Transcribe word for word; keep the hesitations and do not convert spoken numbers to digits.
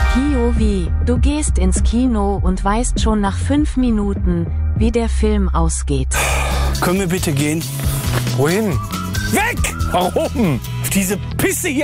P O V, du gehst ins Kino und weißt schon nach fünf Minuten, wie der Film ausgeht. Können wir bitte gehen? Wohin? Weg! Warum? Diese Pisse hier!